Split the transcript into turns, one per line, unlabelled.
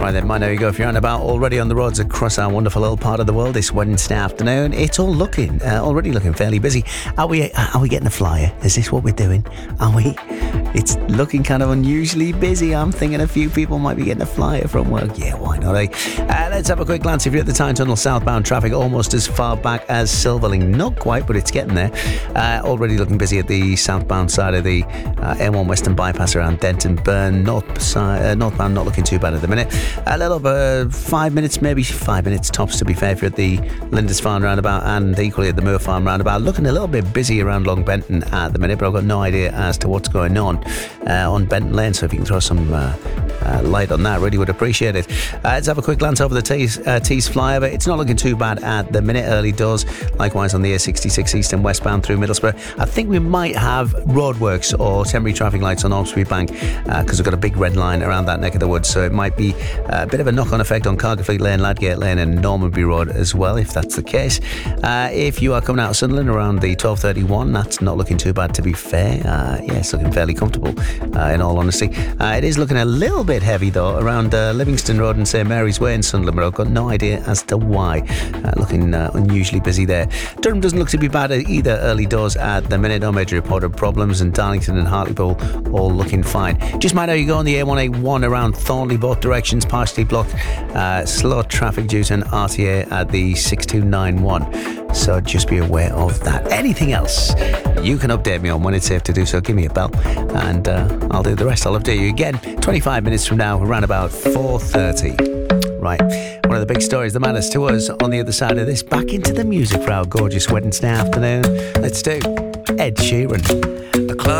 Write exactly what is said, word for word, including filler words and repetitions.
Right then, mind how you go if you're out and about already on the roads across our wonderful little part of the world this Wednesday afternoon. It's all looking, uh, already looking fairly busy. Are we Are we getting a flyer? Is this what we're doing? Are we? It's looking kind of unusually busy. I'm thinking a few people might be getting a flyer from work. Yeah, why not, eh? Uh, let's have a quick glance. If you're at the Tyne Tunnel, southbound traffic almost as far back as Silverling. Not quite, but it's getting there. Uh, already looking busy at the southbound side of the uh, M one Western bypass around Denton Burn. North side, uh, northbound not looking too bad at the minute. A little over five minutes, maybe five minutes tops to be fair, if you're at the Lindisfarne roundabout and equally at the Moor Farm roundabout. Looking a little bit busy around Long Benton at the minute, but I've got no idea as to what's going on uh, on Benton Lane, so if you can throw some uh, uh, light on that, really would appreciate it. Uh, let's have a quick glance over the Tees, uh, Tees flyover. It's not looking too bad at the minute, early doors. Likewise on the A sixty-six east and westbound through Middlesbrough. I think we might have roadworks or temporary traffic lights on Ormsby Bank because uh, we've got a big red line around that neck of the woods, so it might be a bit of a knock-on effect on Cargafleet Lane, Ladgate Lane and Normanby Road as well, if that's the case. Uh, if you are coming out of Sunderland around the twelve thirty-one, that's not looking too bad to be fair. Uh, yeah, it's looking fairly comfortable uh, in all honesty. Uh, it is looking a little bit heavy though around uh, Livingston Road and St Mary's Way in Sunderland, but I've got no idea as to why. Uh, looking uh, unusually busy there. Durham doesn't look to be bad either early doors at the minute. No major reported problems, and Darlington and Hartlepool all looking fine. Just mind how you go on the A one eighty-one around Thornley, both directions partially blocked. Uh, slow traffic due to an R T A at the six two nine one, so just be aware of that. Anything else you can update me on when it's safe to do so, give me a bell and uh, I'll do the rest. I'll update you again twenty-five minutes from now around about four thirty. Right, one of the big stories that matters to us on the other side of this. Back into the music for our gorgeous Wednesday afternoon. Let's do Ed Sheeran.
The club